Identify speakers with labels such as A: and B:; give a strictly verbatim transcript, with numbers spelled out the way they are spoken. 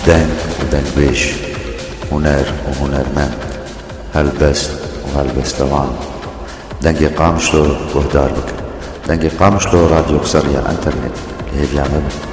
A: دنگ ودنگبيش، هنر وهنرمند، هلبست وهلبستوان. دنگی قامشلو گهدار بکن. دنگی قامشلو راديو قصرية انترنت هي جامعة